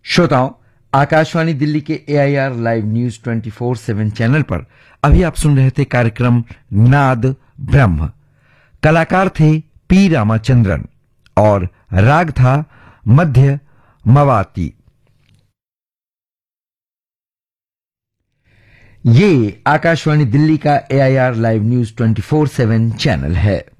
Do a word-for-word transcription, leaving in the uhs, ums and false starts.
श्रोताओं, आकाशवाणी दिल्ली के AIR live news twenty four seven channel पर अभी आप सुन रहे थे कार्यक्रम नाद ब्रह्म। कलाकार थे पी रामाचंद्रन और राग था मध्य मवाती। ये आकाशवाणी दिल्ली का AIR live news twenty four seven channel है।